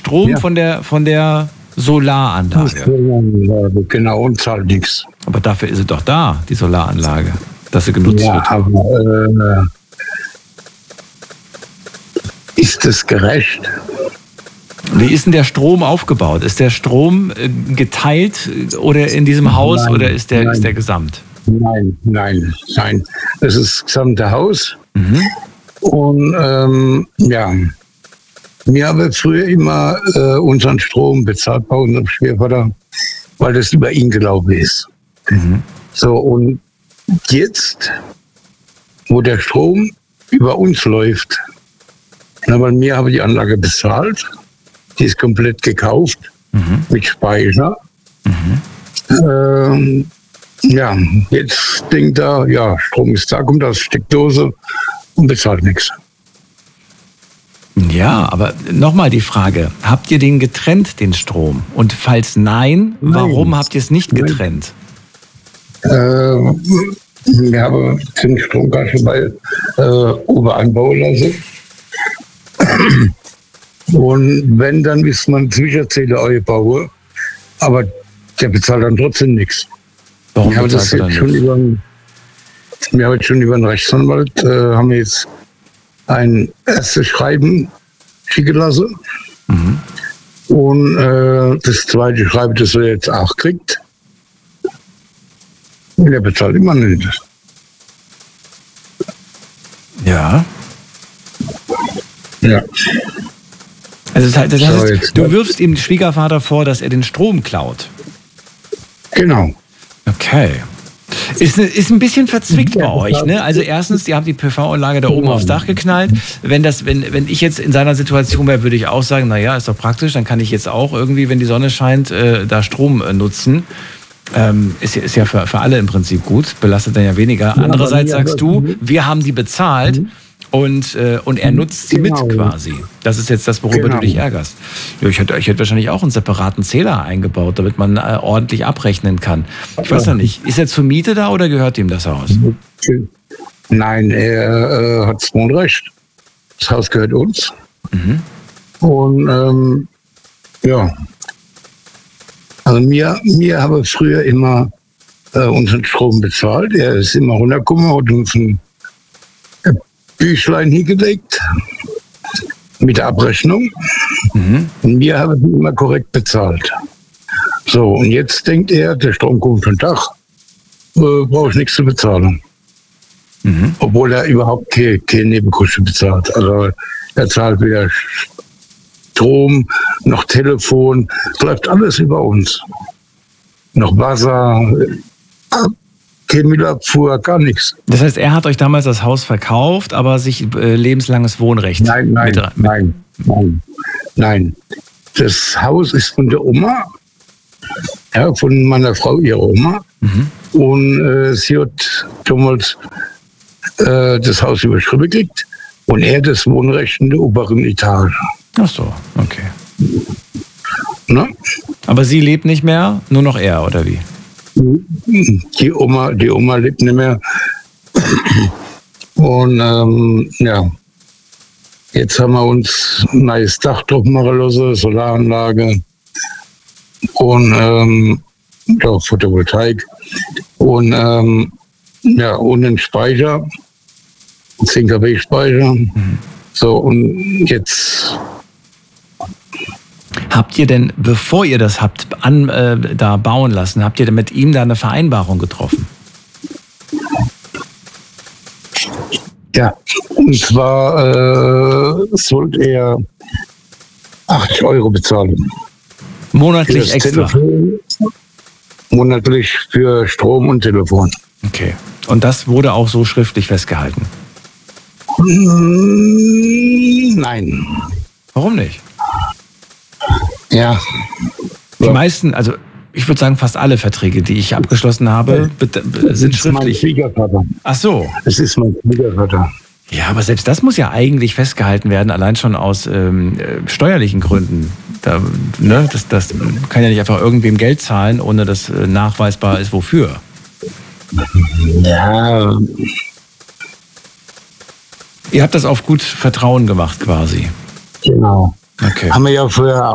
Strom Ja. von der Solaranlage. Genau, und zahlt nichts. Aber dafür ist sie doch da, die Solaranlage, dass sie genutzt Ja, wird. aber ist das gerecht? Wie ist denn der Strom aufgebaut? Ist der Strom geteilt oder in diesem Haus Nein, oder ist der nein. gesamt? Nein. Das ist das gesamte Haus. Mhm. Und ja, wir haben früher immer unseren Strom bezahlt bei unserem Schwiegervater, weil das über ihn gelaufen ist. Mhm. So, und jetzt, wo der Strom über uns läuft, na, weil wir haben die Anlage bezahlt, die ist komplett gekauft mit Speicher. Ja, jetzt denkt er, ja, Strom ist da, kommt aus Steckdose und bezahlt nichts. Ja, aber nochmal die Frage, habt ihr den getrennt, den Strom? Und falls nein, warum habt ihr es nicht getrennt? Wir haben den Stromkasten bei Oberanbauen lassen. Und wenn, dann ist man Zwischenzähler einbauen, aber der bezahlt dann trotzdem nichts. Warum Wir haben das bezahlt er jetzt dann schon nichts? wir haben jetzt schon über den Rechtsanwalt, haben wir jetzt ein erstes Schreiben schicken lassen. Und das zweite Schreiben, das er jetzt auch kriegt, der bezahlt immer nicht. Ja. Ja. Also das heißt, So, jetzt- du wirfst dem Schwiegervater vor, dass er den Strom klaut. Genau. Okay. Ist ein bisschen verzwickt bei euch, ne? Also erstens, ihr habt die PV-Anlage da oben aufs Dach geknallt. Wenn ich jetzt in seiner Situation wäre, würde ich auch sagen, naja, ist doch praktisch, dann kann ich jetzt auch irgendwie, wenn die Sonne scheint, da Strom nutzen. Ist ja für alle im Prinzip gut, belastet dann ja weniger. Andererseits sagst du, wir haben die bezahlt und er nutzt sie mit quasi. Das ist jetzt das, worüber du dich ärgerst. Ja, ich hätte wahrscheinlich auch einen separaten Zähler eingebaut, damit man ordentlich abrechnen kann. Ich weiß noch nicht, ist er zur Miete da oder gehört ihm das Haus? Nein, er hat das Wohnrecht. Das Haus gehört uns. Und ja, also wir haben früher immer unseren Strom bezahlt. Er ist immer runtergekommen, hat uns ein Büchlein hingedeckt mit der Abrechnung. Und wir haben die immer korrekt bezahlt. So, und jetzt denkt er, der Strom kommt vom Dach, brauche ich nichts zu bezahlen. Obwohl er überhaupt keine Nebenkosten bezahlt. Also er zahlt weder Strom noch Telefon, es läuft alles über uns. Noch Wasser, keine Müllabfuhr, gar nichts. Das heißt, er hat euch damals das Haus verkauft, aber sich lebenslanges Wohnrecht. Nein. Das Haus ist von der Oma, ja, von meiner Frau, ihrer Oma. Und sie hat damals das Haus überschrieben gekriegt und er das Wohnrecht in der oberen Etage. Ach so, okay. Ne? Aber sie lebt nicht mehr, nur noch er, oder wie? Die Oma lebt nicht mehr. Und ja, jetzt haben wir uns ein neues Dach drauf machen lassen, Solaranlage und ja, Photovoltaik und ja, und einen Speicher, 10 kW Speicher. So, und jetzt. Habt ihr denn, bevor ihr das habt da bauen lassen, habt ihr denn mit ihm da eine Vereinbarung getroffen? Ja, und zwar sollte er 80 € bezahlen. Monatlich Fürs extra? Telefon, monatlich für Strom und Telefon. Okay. Und das wurde auch so schriftlich festgehalten? Nein. Warum nicht? Ja. Die meisten, also ich würde sagen fast alle Verträge, die ich abgeschlossen habe, sind Das ist mein schriftlich. Schwiegervater. Ach so. Es ist mein Schwiegervater. Ja, aber selbst das muss ja eigentlich festgehalten werden, allein schon aus steuerlichen Gründen. Das kann ja nicht einfach irgendwem Geld zahlen, ohne dass nachweisbar ist, wofür. Ja. Ihr habt das auf gut Vertrauen gemacht quasi. Genau. Okay. Haben wir ja vorher